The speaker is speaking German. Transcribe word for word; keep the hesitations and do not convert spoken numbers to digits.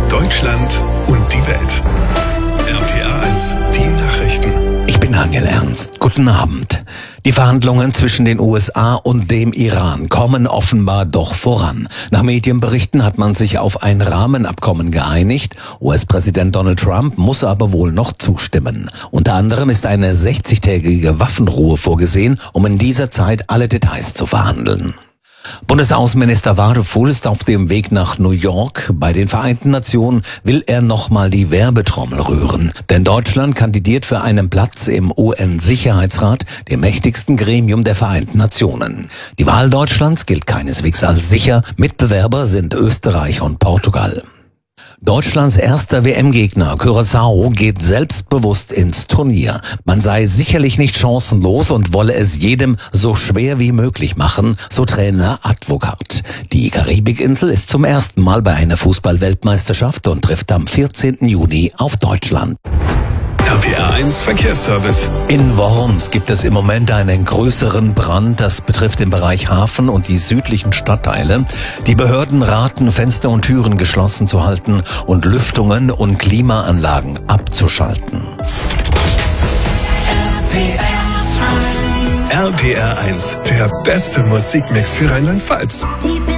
Deutschland und die Welt. R P R eins, die Nachrichten. Ich bin Daniel Ernst. Guten Abend. Die Verhandlungen zwischen den U S A und dem Iran kommen offenbar doch voran. Nach Medienberichten hat man sich auf ein Rahmenabkommen geeinigt. U S-Präsident Donald Trump muss aber wohl noch zustimmen. Unter anderem ist eine sechzigtägige Waffenruhe vorgesehen, um in dieser Zeit alle Details zu verhandeln. Bundesaußenminister Wadefuhl ist auf dem Weg nach New York. Bei den Vereinten Nationen will er nochmal die Werbetrommel rühren. Denn Deutschland kandidiert für einen Platz im U N-Sicherheitsrat, dem mächtigsten Gremium der Vereinten Nationen. Die Wahl Deutschlands gilt keineswegs als sicher. Mitbewerber sind Österreich und Portugal. Deutschlands erster W M-Gegner Curaçao geht selbstbewusst ins Turnier. Man sei sicherlich nicht chancenlos und wolle es jedem so schwer wie möglich machen, so Trainer Advokat. Die Karibikinsel ist zum ersten Mal bei einer Fußball-Weltmeisterschaft und trifft am vierzehnten Juni auf Deutschland. R P R eins Verkehrsservice. In Worms gibt es im Moment einen größeren Brand. Das betrifft den Bereich Hafen und die südlichen Stadtteile. Die Behörden raten, Fenster und Türen geschlossen zu halten und Lüftungen und Klimaanlagen abzuschalten. R P R eins, der beste Musikmix für Rheinland-Pfalz.